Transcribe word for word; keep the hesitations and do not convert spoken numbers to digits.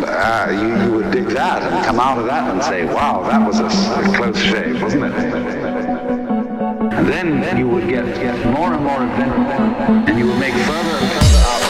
uh, you, you would dig that and come out of that and say, wow, that was a, a close shave, wasn't it? And then, then you would get, get more and more adventurous, and you would make further